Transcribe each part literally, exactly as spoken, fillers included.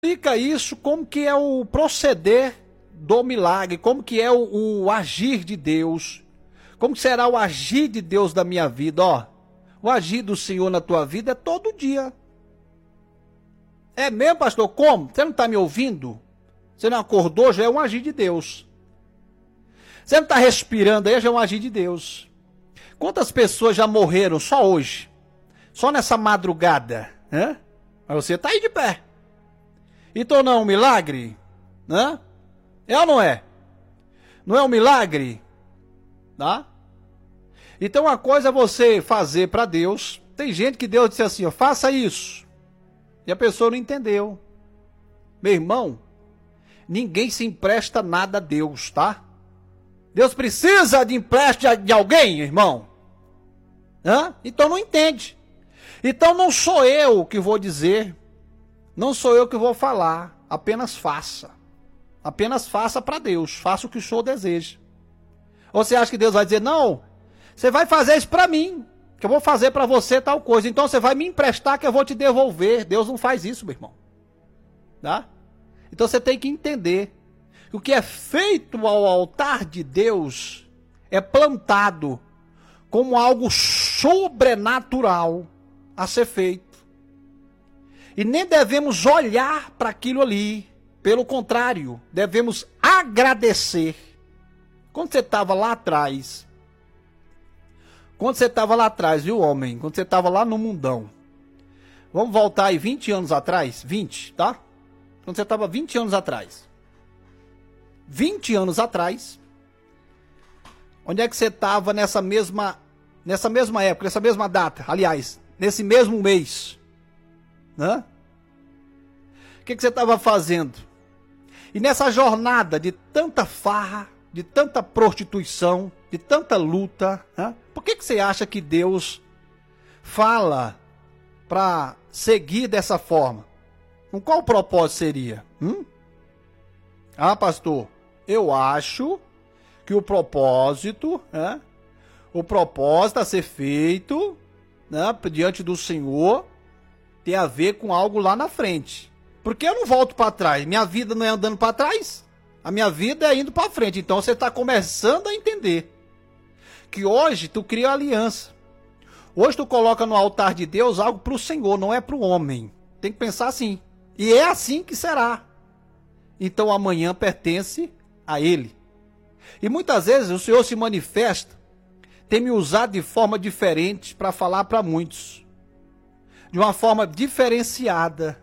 Explica isso, como que é o proceder do milagre, como que é o, o agir de Deus, como será o agir de Deus da minha vida, ó. O agir do Senhor na tua vida é todo dia. É mesmo, pastor? Como? Você não está me ouvindo? Você não acordou? Já é um agir de Deus. Você não está respirando aí? Já é um agir de Deus. Quantas pessoas já morreram só hoje? Só nessa madrugada? Né? Mas você está aí de pé. Então não é um milagre? Né? É ou não é? Não é um milagre? Tá? Então uma coisa é você fazer para Deus. Tem gente que Deus disse assim, ó, faça isso. E a pessoa não entendeu. Meu irmão, ninguém se empresta nada a Deus, tá? Deus precisa de empréstimo de alguém, irmão? Hã? Então não entende. Então não sou eu que vou dizer, não sou eu que vou falar, apenas faça. Apenas faça para Deus, faça o que o Senhor deseja. Ou você acha que Deus vai dizer, não, você vai fazer isso para mim, que eu vou fazer para você tal coisa, então você vai me emprestar que eu vou te devolver. Deus não faz isso, meu irmão. Tá? Então você tem que entender que o que é feito ao altar de Deus é plantado como algo sobrenatural a ser feito. E nem devemos olhar para aquilo ali. Pelo contrário, devemos agradecer. Quando você estava lá atrás, quando você estava lá atrás, viu, homem? Quando você estava lá no mundão. Vamos voltar aí vinte anos atrás? vinte, tá? Quando você estava vinte anos atrás. vinte anos atrás. Onde é que você estava nessa mesma, nessa mesma época, nessa mesma data? Aliás, nesse mesmo mês. Né? O que, que você estava fazendo? E nessa jornada de tanta farra, de tanta prostituição, de tanta luta, né? Por que, que você acha que Deus fala para seguir dessa forma? Com qual propósito seria? Hum? Ah, pastor, eu acho que o propósito, né? O propósito a ser feito, né, diante do Senhor tem a ver com algo lá na frente. Porque eu não volto para trás. Minha vida não é andando para trás. A minha vida é indo para frente. Então você está começando a entender que hoje tu cria aliança. Hoje tu coloca no altar de Deus algo para o Senhor, não é para o homem. Tem que pensar assim. E é assim que será. Então amanhã pertence a Ele. E muitas vezes o Senhor se manifesta, tem me usado de forma diferente para falar para muitos. De uma forma diferenciada.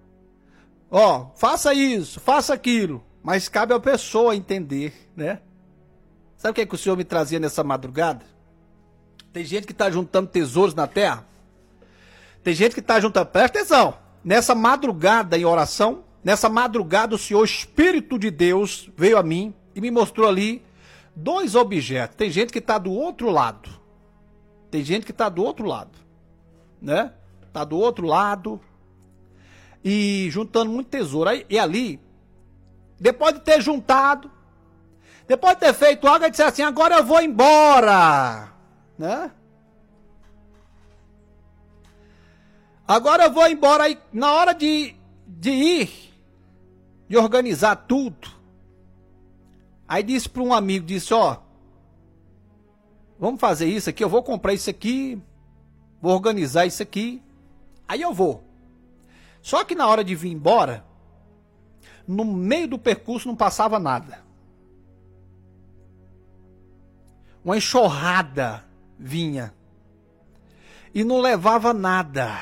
Ó, oh, faça isso, faça aquilo. Mas cabe à pessoa entender, né? Sabe o que é que o Senhor me trazia nessa madrugada? Tem gente que está juntando tesouros na terra. Tem gente que está juntando... Presta atenção. Nessa madrugada em oração, nessa madrugada o Senhor, o Espírito de Deus, veio a mim e me mostrou ali dois objetos. Tem gente que está do outro lado. Tem gente que está do outro lado. Né? Está do outro lado. E juntando muito tesouro. Aí, e ali, depois de ter juntado, depois de ter feito algo, ele disse assim, agora eu vou embora. Né? Agora eu vou embora. Aí, na hora de, de ir, de organizar tudo, aí disse para um amigo, disse, ó, vamos fazer isso aqui, eu vou comprar isso aqui, vou organizar isso aqui, aí eu vou. Só que na hora de vir embora, no meio do percurso não passava nada. Uma enxurrada vinha e não levava nada.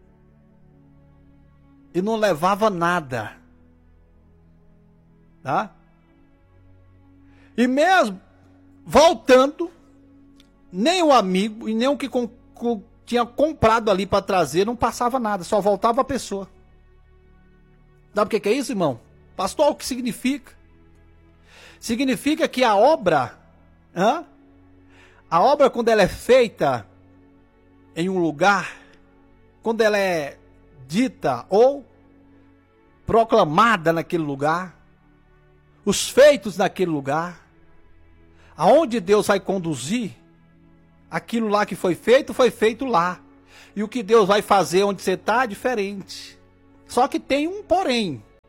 E não levava nada. Tá? E mesmo voltando, nem o amigo e nem o que com, com, tinha comprado ali para trazer não passava nada, só voltava a pessoa. Sabe o que, que é isso, irmão? Pastor, o que significa? Significa que a obra, hã? A obra quando ela é feita em um lugar, quando ela é dita ou proclamada naquele lugar, os feitos naquele lugar, aonde Deus vai conduzir, aquilo lá que foi feito, foi feito lá. E o que Deus vai fazer onde você está é diferente. Só que tem um porém.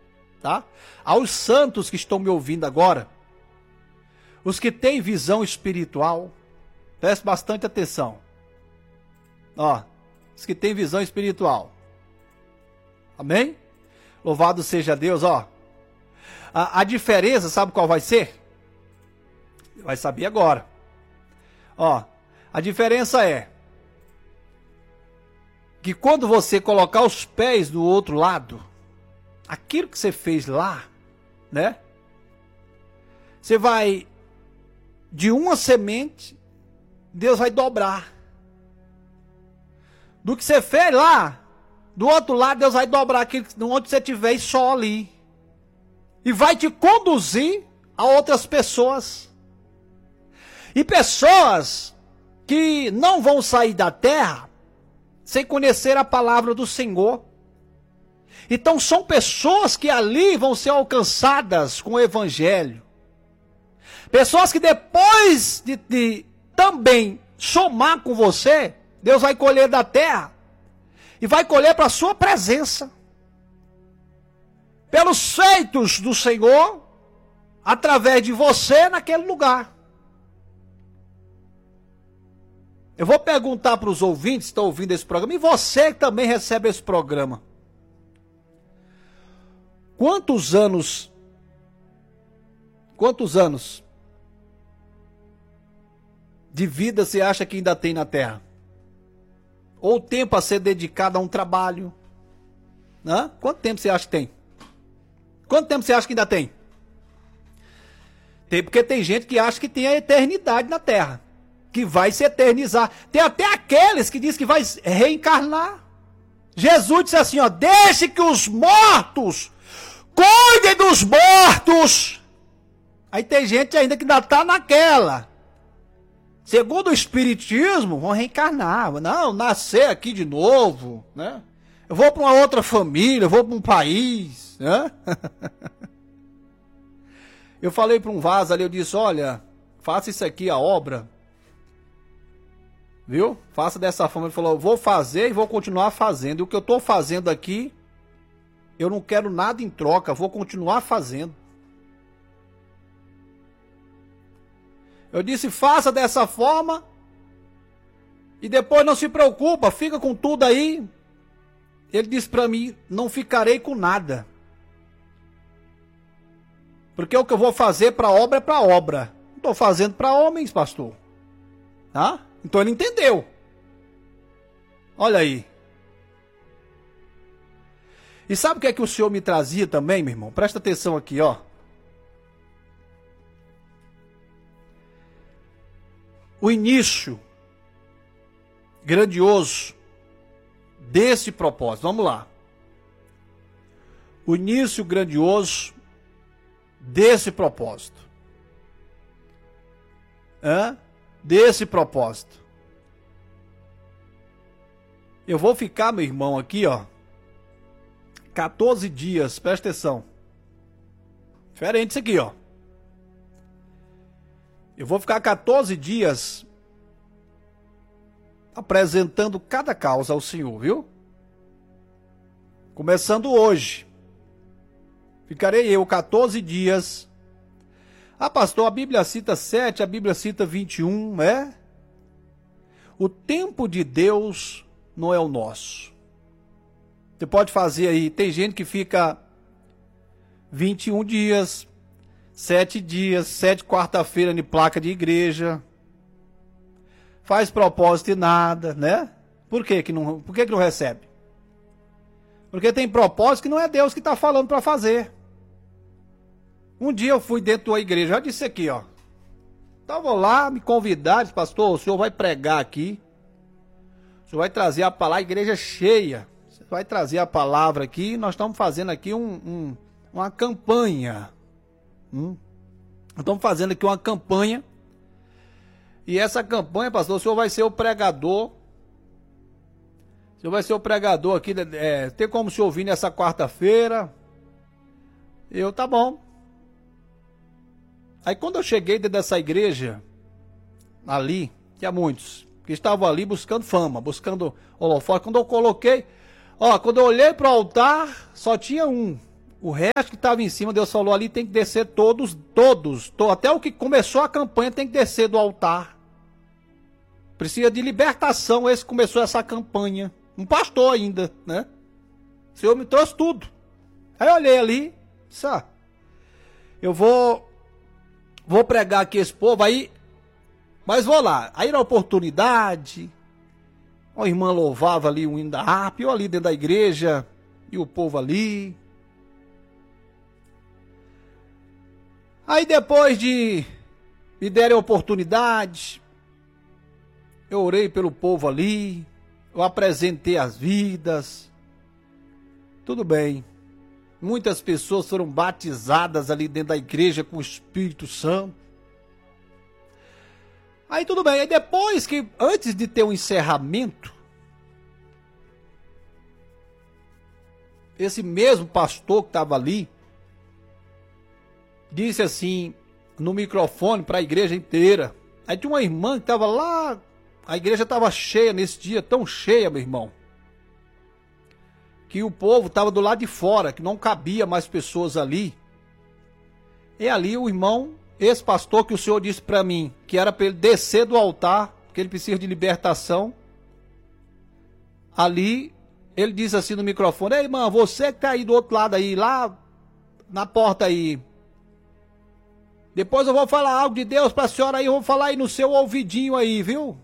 tá? Aos santos que estão me ouvindo agora, os que têm visão espiritual, preste bastante atenção. Ó, os que têm visão espiritual. Amém? Louvado seja Deus, ó. A, a diferença, sabe qual vai ser? Vai saber agora. Ó, a diferença é que quando você colocar os pés do outro lado, aquilo que você fez lá, né? Você vai, de uma semente, Deus vai dobrar. Do que você fez lá, do outro lado, Deus vai dobrar aquilo onde você estiver só ali. E vai te conduzir a outras pessoas. E pessoas que não vão sair da terra sem conhecer a palavra do Senhor. Então são pessoas que ali vão ser alcançadas com o evangelho. Pessoas que depois de, de também somar com você, Deus vai colher da terra. E vai colher para a sua presença. Pelos feitos do Senhor, através de você naquele lugar. Eu vou perguntar para os ouvintes que estão ouvindo esse programa, e você que também recebe esse programa. Quantos anos, quantos anos de vida você acha que ainda tem na terra? Ou tempo a ser dedicado a um trabalho? Hã? Quanto tempo você acha que tem? Quanto tempo você acha que ainda tem? Tem, porque tem gente que acha que tem a eternidade na terra, que vai se eternizar. Tem até aqueles que dizem que vai reencarnar. Jesus disse assim, ó, deixe que os mortos cuidem dos mortos. Aí tem gente ainda que ainda está naquela. Segundo o Espiritismo, vão reencarnar. Não, nascer aqui de novo, né? Eu vou para uma outra família, eu vou para um país, né? Eu falei para um vaso ali, eu disse, olha, faça isso aqui, a obra. Viu? Faça dessa forma. Ele falou, eu vou fazer e vou continuar fazendo. E o que eu estou fazendo aqui, eu não quero nada em troca, vou continuar fazendo. Eu disse, faça dessa forma e depois não se preocupa, fica com tudo aí. Ele disse para mim, não ficarei com nada. Porque o que eu vou fazer para obra é para obra. Não estou fazendo para homens, pastor. Tá? Então ele entendeu. Olha aí. E sabe o que é que o Senhor me trazia também, meu irmão? Presta atenção aqui, ó. O início grandioso desse propósito. Vamos lá. O início grandioso desse propósito. Hã? Desse propósito. Eu vou ficar, meu irmão, aqui, ó, quatorze dias, presta atenção. Diferente isso aqui, ó. Eu vou ficar quatorze dias apresentando cada causa ao Senhor, viu? Começando hoje. Ficarei eu quatorze dias. Ah, pastor, a Bíblia cita sete, a Bíblia cita vinte e um, é? O tempo de Deus não é o nosso. Você pode fazer aí, tem gente que fica vinte e um dias, sete dias, sete quarta-feira de placa de igreja, faz propósito e nada, né? Por que que não, por que que não recebe? Porque tem propósito que não é Deus que está falando para fazer. Um dia eu fui dentro da igreja, já disse aqui, ó. Estava lá, me convidaram, disse, pastor, o senhor vai pregar aqui, o senhor vai trazer a palavra, a igreja cheia, você vai trazer a palavra aqui, nós estamos fazendo aqui um, um, uma campanha. Hum? Estamos fazendo aqui uma campanha. E essa campanha, pastor, o senhor vai ser o pregador. O senhor vai ser o pregador aqui. É, tem como o senhor vir nessa quarta-feira? Eu, tá bom. Aí quando eu cheguei dentro dessa igreja, ali, tinha muitos que estavam ali buscando fama, buscando holofote. Quando eu coloquei, ó, quando eu olhei para o altar, só tinha um. O resto que estava em cima, Deus falou ali, tem que descer todos, todos, to, até o que começou a campanha tem que descer do altar. Precisa de libertação, esse começou essa campanha. Um pastor ainda, né? O Senhor me trouxe tudo. Aí eu olhei ali, sabe? Eu vou, vou pregar aqui esse povo, aí, mas vou lá. Aí na oportunidade, a irmã louvava ali o hino da harpa, eu ali dentro da igreja, e o povo ali. Aí depois de me derem a oportunidade, eu orei pelo povo ali, eu apresentei as vidas, tudo bem. Muitas pessoas foram batizadas ali dentro da igreja com o Espírito Santo. Aí tudo bem, aí depois que, antes de ter um encerramento, esse mesmo pastor que estava ali, disse assim, no microfone para a igreja inteira. Aí tinha uma irmã que estava lá, a igreja estava cheia nesse dia, tão cheia, meu irmão, que o povo estava do lado de fora, que não cabia mais pessoas ali. E ali o irmão, esse pastor que o Senhor disse para mim, que era para ele descer do altar, que ele precisa de libertação, ali ele disse assim no microfone, ei irmã, você que está aí do outro lado aí, lá na porta aí, depois eu vou falar algo de Deus para a senhora aí, eu vou falar aí no seu ouvidinho aí, viu?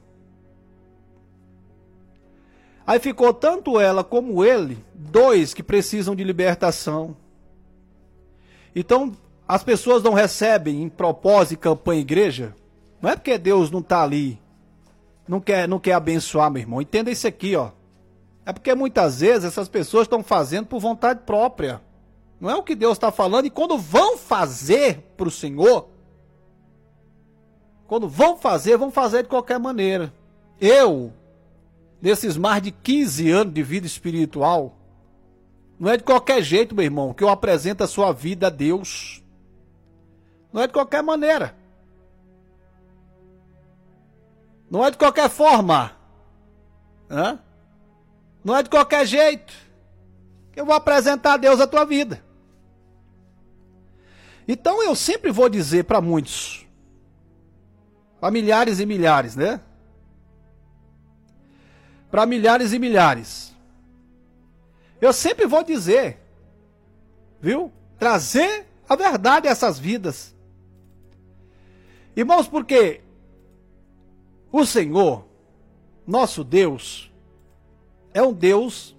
Aí ficou tanto ela como ele, dois que precisam de libertação. Então, as pessoas não recebem em propósito e campanha igreja, não é porque Deus não está ali, não quer, não quer abençoar, meu irmão. Entenda isso aqui, ó. É porque muitas vezes essas pessoas estão fazendo por vontade própria. Não é o que Deus está falando, e quando vão fazer para o Senhor, quando vão fazer, vão fazer de qualquer maneira. Eu, nesses mais de quinze anos de vida espiritual, não é de qualquer jeito, meu irmão, que eu apresento a sua vida a Deus. Não é de qualquer maneira. Não é de qualquer forma. Hã? Não é de qualquer jeito que eu vou apresentar a Deus a tua vida. Então eu sempre vou dizer para muitos, para milhares e milhares, né? Para milhares e milhares. Eu sempre vou dizer, viu? Trazer a verdade a essas vidas. Irmãos, porque o Senhor, nosso Deus, é um Deus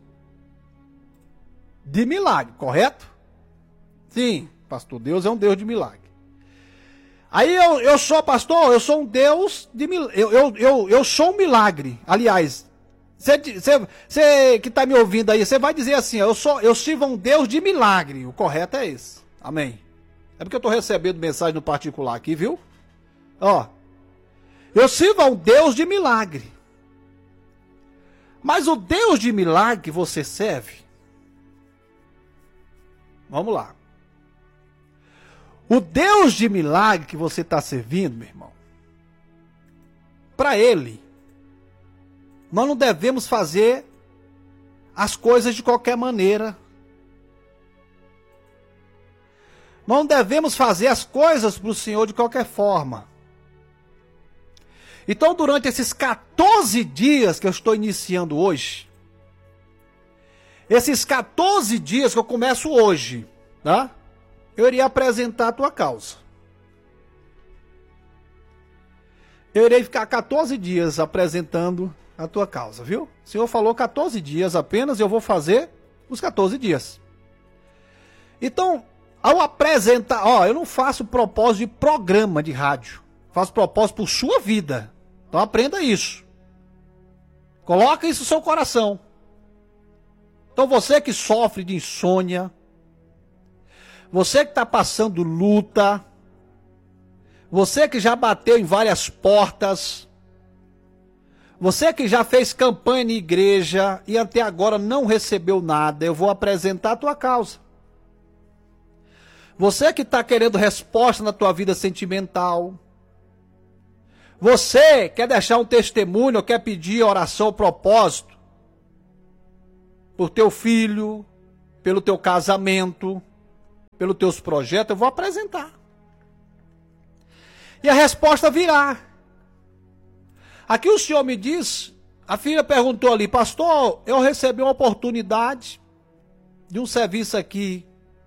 de milagre, correto? Sim, pastor, Deus é um Deus de milagre. Aí eu, eu sou, pastor, eu sou um Deus de milagre. Eu, eu, eu, eu sou um milagre. Aliás, você que está me ouvindo aí, você vai dizer assim, eu, sou, eu sirvo um Deus de milagre. O correto é esse. Amém. É porque eu estou recebendo mensagem no particular aqui, viu? Ó, eu sirvo a um Deus de milagre. Mas o Deus de milagre que você serve, vamos lá. O Deus de milagre que você está servindo, meu irmão, para Ele, nós não devemos fazer as coisas de qualquer maneira. Nós não devemos fazer as coisas para o Senhor de qualquer forma. Então, durante esses quatorze dias que eu estou iniciando hoje, esses quatorze dias que eu começo hoje, tá? Eu iria apresentar a tua causa. Eu irei ficar quatorze dias apresentando a tua causa, viu? O Senhor falou quatorze dias apenas, eu vou fazer os quatorze dias. Então, ao apresentar, ó, eu não faço propósito de programa de rádio. Faço propósito por sua vida. Então aprenda isso. Coloca isso no seu coração. Então você que sofre de insônia, você que está passando luta, você que já bateu em várias portas, você que já fez campanha na igreja e até agora não recebeu nada, eu vou apresentar a tua causa. Você que está querendo resposta na tua vida sentimental, você quer deixar um testemunho, ou quer pedir oração, propósito, por teu filho, pelo teu casamento, pelos teus projetos, eu vou apresentar. E a resposta virá. Aqui o Senhor me diz, a filha perguntou ali, pastor, eu recebi uma oportunidade de um serviço aqui.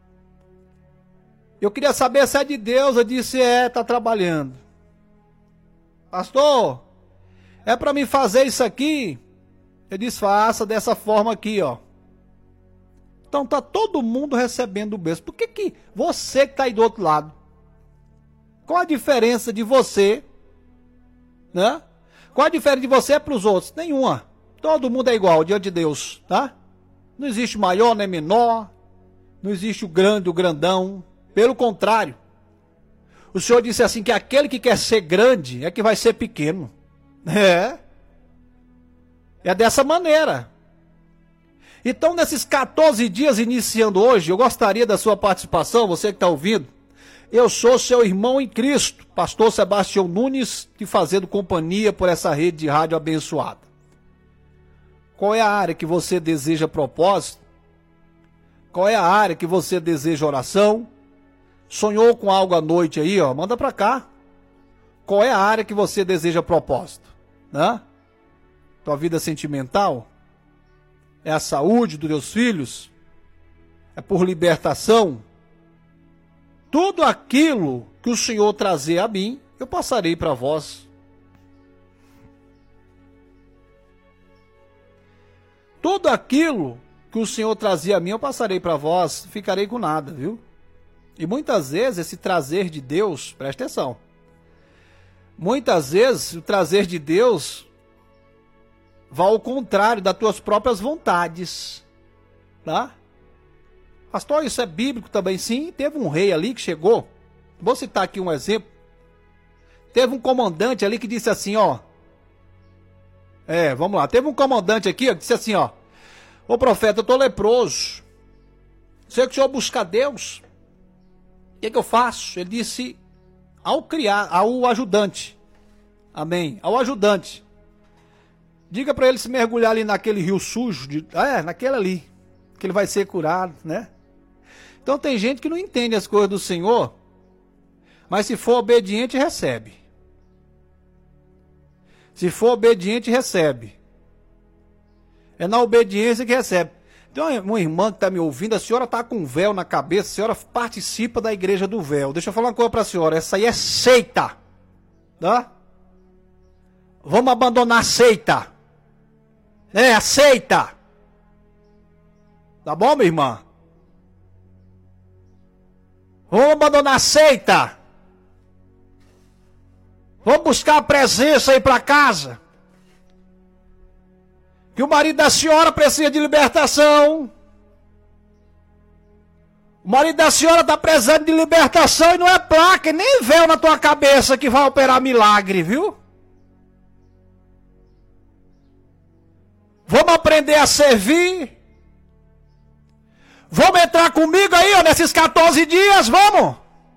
Eu queria saber se é de Deus. Eu disse, é, está trabalhando. Pastor, é para mim fazer isso aqui? Eu disse, faça dessa forma aqui, ó. Então tá todo mundo recebendo o bênção. Por que que você que está aí do outro lado? Qual a diferença de você, né? Qual a diferença de você para os outros? Nenhuma. Todo mundo é igual diante de Deus, tá? Não existe maior nem menor. Não existe o grande, o grandão. Pelo contrário. O Senhor disse assim que aquele que quer ser grande é que vai ser pequeno. É. É dessa maneira. Então, nesses quatorze dias iniciando hoje, eu gostaria da sua participação, você que está ouvindo. Eu sou seu irmão em Cristo, pastor Sebastião Nunes, te fazendo companhia por essa rede de rádio abençoada. Qual é a área que você deseja propósito? Qual é a área que você deseja oração? Sonhou com algo à noite aí, ó, manda pra cá. Qual é a área que você deseja propósito? Né? Tua vida sentimental? É a saúde dos teus filhos? É por libertação? Tudo aquilo que o Senhor trazer a mim, eu passarei para vós. Tudo aquilo que o Senhor trazia a mim, eu passarei para vós, ficarei com nada, viu? E muitas vezes esse trazer de Deus, presta atenção, muitas vezes o trazer de Deus vai ao contrário das tuas próprias vontades, tá? Pastor, isso é bíblico também? Sim, teve um rei ali que chegou, vou citar aqui um exemplo, teve um comandante ali que disse assim, ó, é, vamos lá, teve um comandante aqui ó, que disse assim, ó, ô profeta, eu tô leproso, sei que o senhor busca Deus, o que, que eu faço? Ele disse ao criar, ao ajudante, amém, ao ajudante, diga para ele se mergulhar ali naquele rio sujo, de, é, naquele ali, que ele vai ser curado, né? Então tem gente que não entende as coisas do Senhor, mas se for obediente, recebe. Se for obediente, recebe. É na obediência que recebe. Tem uma irmã que está me ouvindo, a senhora está com um véu na cabeça, a senhora participa da igreja do véu. Deixa eu falar uma coisa para a senhora, essa aí é seita. Tá? Vamos abandonar a seita. É, a seita. Tá bom, minha irmã? Vamos abandonar a seita. Vamos buscar a presença aí para casa. Que o marido da senhora precisa de libertação. O marido da senhora está precisando de libertação e não é placa, e nem véu na tua cabeça que vai operar milagre, viu? Vamos aprender a servir. Vamos entrar comigo aí, ó, nesses quatorze dias, vamos?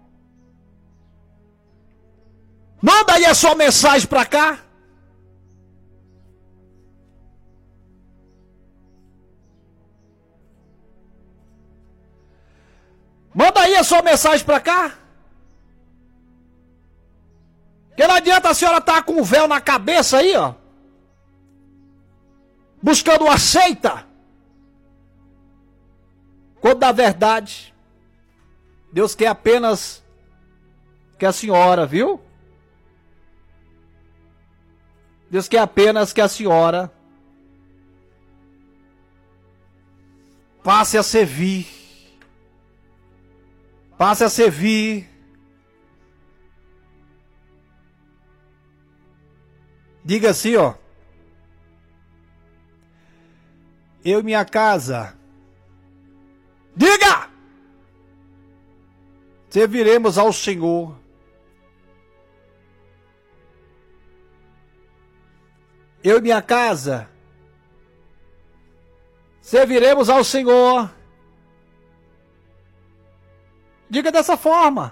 Manda aí a sua mensagem para cá. Manda aí a sua mensagem para cá. Porque não adianta a senhora estar com o véu na cabeça aí, ó. Buscando uma seita. Quando na verdade, Deus quer apenas que a senhora, viu? Deus quer apenas que a senhora passe a servir. Passe a servir. Diga assim, ó. Eu e minha casa. Diga! Serviremos ao Senhor. Eu e minha casa. Serviremos ao Senhor. Diga dessa forma.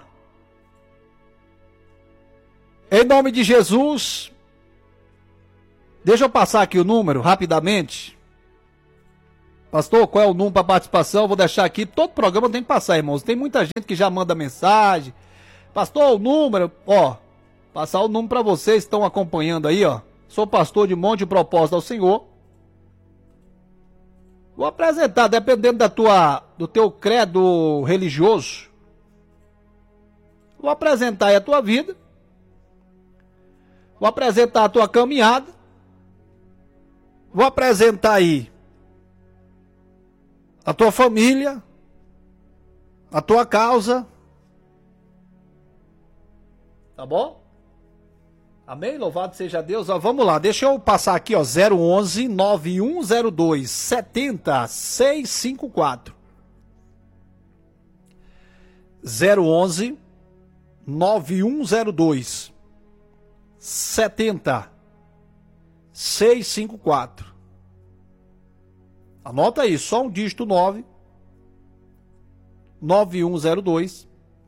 Em nome de Jesus. Deixa eu passar aqui o número rapidamente. Pastor, qual é o número para participação? Vou deixar aqui. Todo programa tem que passar, irmãos. Tem muita gente que já manda mensagem. Pastor, o número, ó. Passar o número para vocês que estão acompanhando aí, ó. Sou pastor de Monte Propósito ao Senhor. Vou apresentar, dependendo da tua, do teu credo religioso. Vou apresentar aí a tua vida. Vou apresentar a tua caminhada. Vou apresentar aí a tua família, a tua causa. Tá bom? Amém? Louvado seja Deus. Ó, vamos lá, deixa eu passar aqui, ó, zero onze, nove um zero dois, sete zero seis cinco quatro. zero onze, nove um zero dois, sete zero seis cinco quatro. Anota aí, só um dígito nove, nove um zero dois,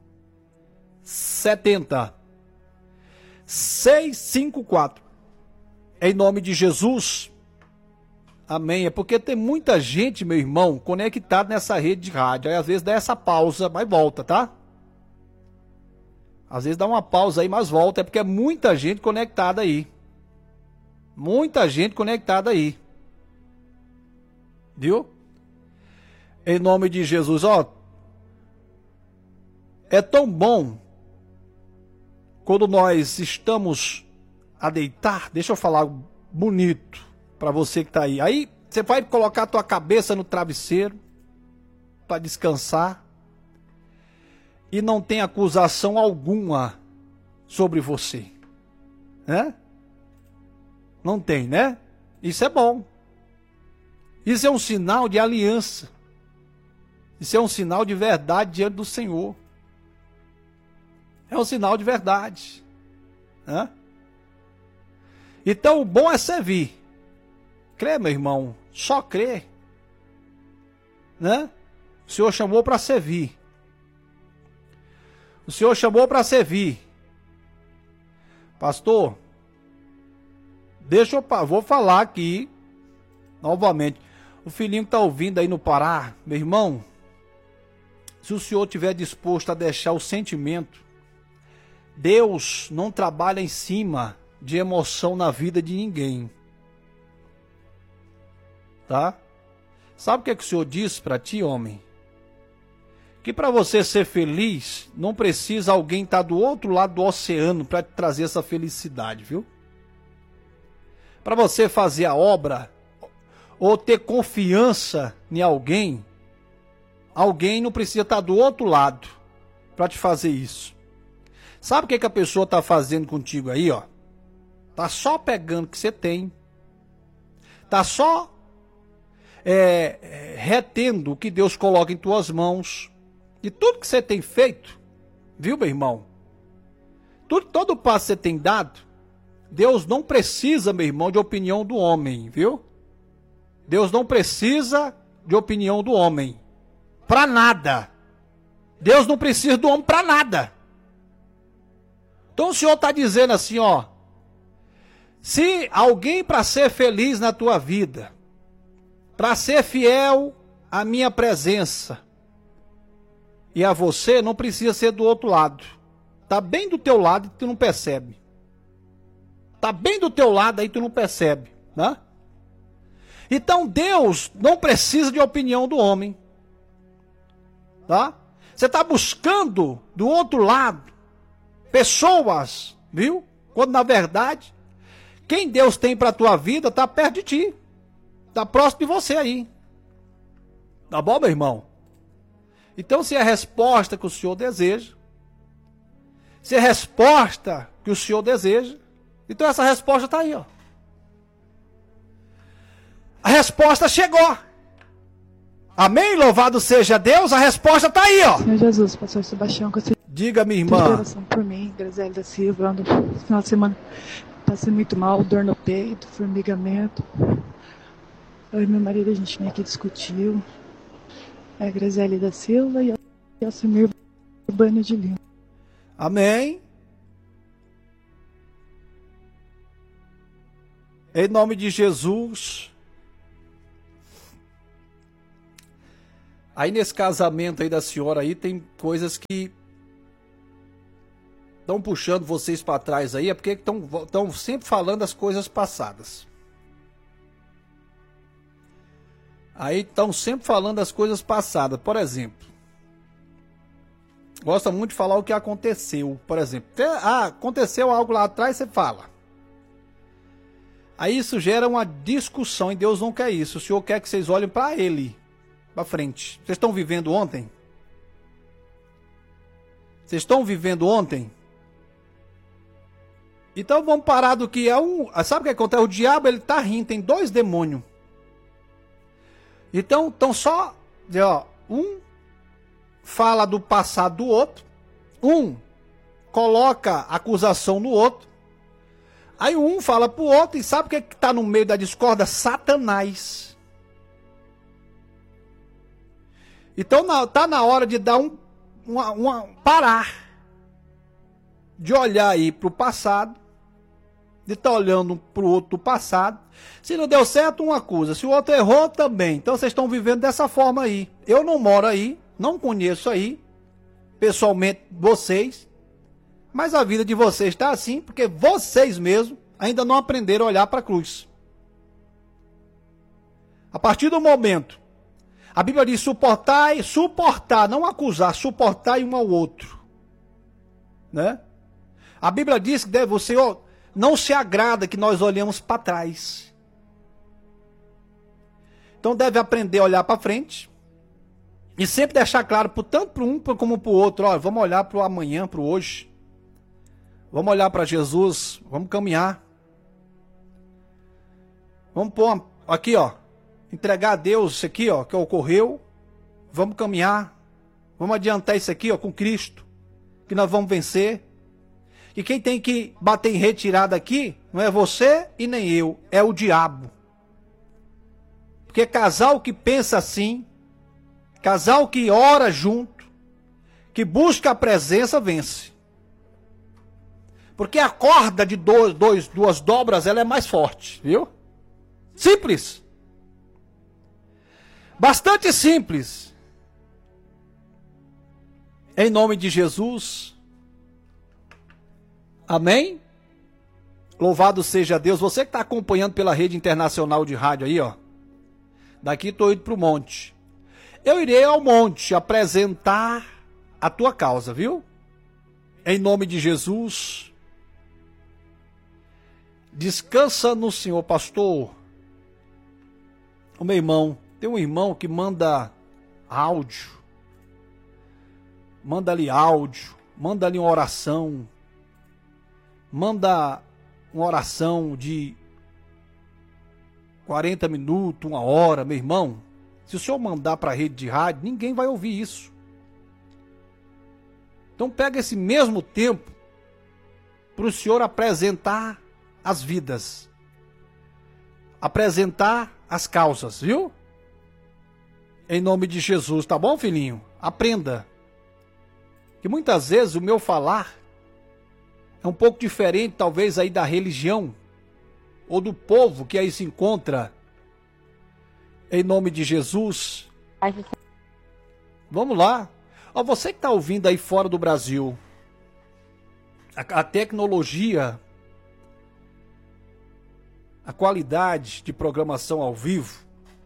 sete zero seis cinco quatro. Em nome de Jesus. Amém. É porque tem muita gente, meu irmão, conectado nessa rede de rádio. Aí às vezes dá essa pausa, mas volta, tá? Às vezes dá uma pausa aí, mas volta. É porque é muita gente conectada aí. Muita gente conectada aí. Viu? Em nome de Jesus, ó. É tão bom quando nós estamos a deitar. Deixa eu falar bonito para você que tá aí. Aí você vai colocar a tua cabeça no travesseiro para descansar e não tem acusação alguma sobre você, né? Não tem, né? Isso é bom. Isso é um sinal de aliança. Isso é um sinal de verdade diante do Senhor. É um sinal de verdade, né? Então o bom é servir. Crê, meu irmão, só crê, né? O Senhor chamou para servir. O Senhor chamou para servir. Pastor, deixa eu vou falar aqui novamente. O filhinho que está ouvindo aí no Pará, meu irmão, se o senhor estiver disposto a deixar o sentimento, Deus não trabalha em cima de emoção na vida de ninguém. Tá? Sabe o que é que o Senhor diz para ti, homem? Que para você ser feliz, não precisa alguém estar do outro lado do oceano para te trazer essa felicidade, viu? Para você fazer a obra ou ter confiança em alguém, alguém não precisa estar do outro lado para te fazer isso. Sabe o que, que a pessoa está fazendo contigo aí, ó? Tá só pegando o que você tem. Tá só é, é, retendo o que Deus coloca em tuas mãos. E tudo que você tem feito, viu, meu irmão? Tudo, todo o passo que você tem dado, Deus não precisa, meu irmão, de opinião do homem, viu? Deus não precisa de opinião do homem. Para nada. Deus não precisa do homem para nada. Então o Senhor está dizendo assim, ó. Se alguém para ser feliz na tua vida, para ser fiel à minha presença e a você, não precisa ser do outro lado. Tá bem do teu lado e tu não percebe. Tá bem do teu lado aí tu não percebe, né? Então Deus não precisa de opinião do homem. Tá? Você está buscando do outro lado pessoas, viu? Quando na verdade, quem Deus tem para a tua vida está perto de ti. Está próximo de você aí. Tá bom, meu irmão? Então, se é a resposta que o Senhor deseja, se é a resposta que o Senhor deseja, então essa resposta está aí, ó. A resposta chegou. Amém? Louvado seja Deus, a resposta está aí, ó. Senhor Jesus, pastor Sebastião, que você... Diga, minha irmã. Oração por mim, Graziele da Silva, no final de semana passei muito mal, dor no peito, formigamento. Eu e meu marido, a gente meio que discutiu. É Graziele da Silva e Alcimir Urbano de Lima. Amém. Em nome de Jesus. Aí nesse casamento aí da senhora aí tem coisas que estão puxando vocês para trás aí, é porque estão sempre falando as coisas passadas. Aí estão sempre falando as coisas passadas. Por exemplo, gosta muito de falar o que aconteceu. Por exemplo, ah, aconteceu algo lá atrás, você fala. Aí isso gera uma discussão e Deus não quer isso. O Senhor quer que vocês olhem para Ele, para frente. Vocês estão vivendo ontem? Vocês estão vivendo ontem? Então vamos parar do que é um... Sabe o que acontece? O diabo, ele tá rindo, tem dois demônios. Então, então só... Ó, um fala do passado do outro. Um coloca acusação no outro. Aí um fala pro outro e sabe o que está no meio da discórdia? Satanás. Então na, tá na hora de dar um, uma, uma, parar. De olhar aí pro passado. De estar tá olhando pro outro do passado. Se não deu certo, um acusa. Se o outro errou, também. Então vocês estão vivendo dessa forma aí. Eu não moro aí, não conheço aí, pessoalmente, vocês. Mas a vida de vocês está assim, porque vocês mesmos ainda não aprenderam a olhar para a cruz. A partir do momento, a Bíblia diz suportar e suportar, não acusar, suportar um ao outro. Né? A Bíblia diz que deve, o Senhor não se agrada que nós olhemos para trás. Então deve aprender a olhar para frente. E sempre deixar claro, tanto para um como para o outro, ó, vamos olhar para o amanhã, para o hoje. Vamos olhar para Jesus, vamos caminhar. Vamos pôr aqui, ó, entregar a Deus isso aqui, ó, que ocorreu. Vamos caminhar. Vamos adiantar isso aqui, ó, com Cristo, que nós vamos vencer. E quem tem que bater em retirada aqui não é você e nem eu, é o diabo. Porque casal que pensa assim, casal que ora junto, que busca a presença, vence. Porque a corda de dois, dois, duas dobras, ela é mais forte, viu? Simples. Bastante simples. Em nome de Jesus. Amém? Louvado seja Deus. Você que está acompanhando pela rede internacional de rádio aí, ó. Daqui estou indo para o monte. Eu irei ao monte apresentar a tua causa, viu? Em nome de Jesus. Descansa no Senhor, pastor. O meu irmão, tem um irmão que manda áudio. Manda ali áudio. Manda ali uma oração. Manda uma oração de quarenta minutos, uma hora, meu irmão. Se o senhor mandar para a rede de rádio, ninguém vai ouvir isso. Então pega esse mesmo tempo para o senhor apresentar as vidas. Apresentar as causas, viu? Em nome de Jesus, tá bom, filhinho? Aprenda. Que muitas vezes o meu falar é um pouco diferente, talvez, aí da religião ou do povo que aí se encontra. Em nome de Jesus. Vamos lá. Ó, você que está ouvindo aí fora do Brasil, a, a tecnologia, a qualidade de programação ao vivo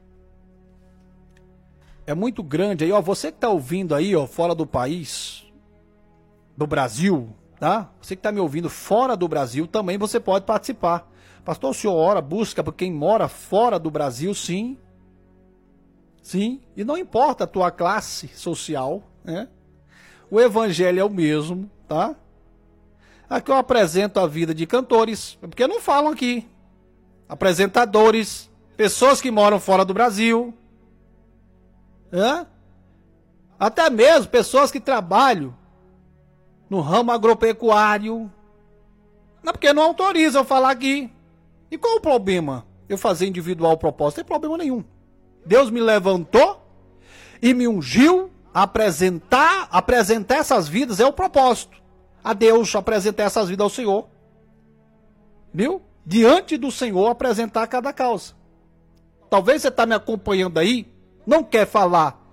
é muito grande aí, ó. Você que está ouvindo aí, ó, fora do país, do Brasil, tá? Você que está me ouvindo fora do Brasil, também você pode participar. Pastor, o senhor ora, busca por quem mora fora do Brasil, sim. Sim, e não importa a tua classe social, né? O evangelho é o mesmo, tá? Aqui eu apresento a vida de cantores, porque não falam aqui. Apresentadores, pessoas que moram fora do Brasil, né? Até mesmo pessoas que trabalham no ramo agropecuário. Não, porque não autorizam eu falar aqui. E qual o problema? Eu fazer individual propósito? Não tem problema nenhum. Deus me levantou e me ungiu a apresentar, apresentar essas vidas, é o propósito. A Deus apresentar essas vidas ao Senhor. Viu? Diante do Senhor apresentar cada causa. Talvez você está me acompanhando aí, não quer falar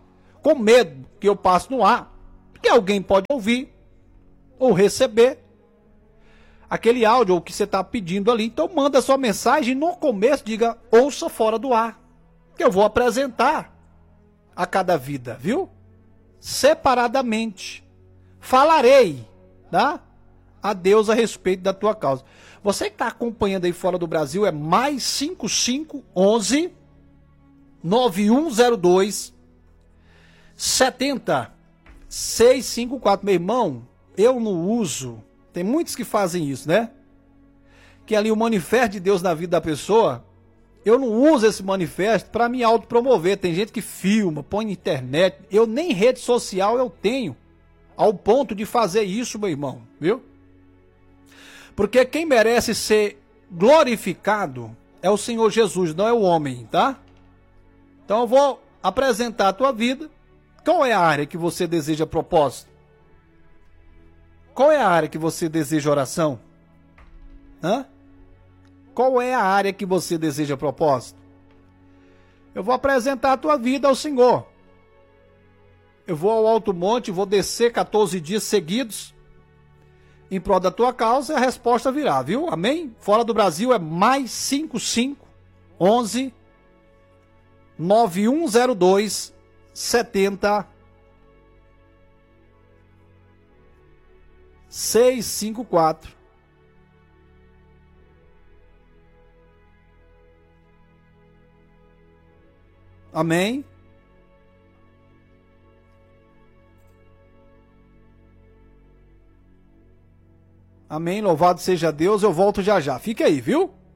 com medo que eu passe no ar, que alguém pode ouvir ou receber aquele áudio ou que você está pedindo ali. Então manda sua mensagem e no começo diga ouça fora do ar, que eu vou apresentar a cada vida, viu? Separadamente. Falarei, tá? A Deus a respeito da tua causa. Você que está acompanhando aí fora do Brasil é mais cinco cinco onze nove um zero dois sete zero seis cinco quatro. Meu irmão, eu não uso. Tem muitos que fazem isso, né? Que ali o manifesto de Deus na vida da pessoa, eu não uso esse manifesto para me autopromover. Tem gente que filma, põe na internet. Eu nem rede social eu tenho ao ponto de fazer isso, meu irmão, viu? Porque quem merece ser glorificado é o Senhor Jesus, não é o homem, tá? Então eu vou apresentar a tua vida. Qual é a área que você deseja propósito? Qual é a área que você deseja oração? Hã? Qual é a área que você deseja propósito? Eu vou apresentar a tua vida ao Senhor. Eu vou ao Alto Monte, vou descer quatorze dias seguidos em prol da tua causa e a resposta virá, viu? Amém? Fora do Brasil é mais cinco cinco onze nove um zero dois sete zero seis cinco quatro. Amém? Amém, louvado seja Deus, eu volto já já. Fica aí, viu?